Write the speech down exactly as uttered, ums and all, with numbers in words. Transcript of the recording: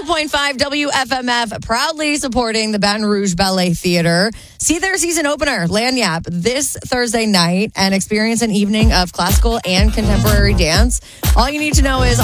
point five W F M F, proudly supporting the Baton Rouge Ballet Theater. See their season opener, Lagniappe, this Thursday night and experience an evening of classical and contemporary dance. All you need to know is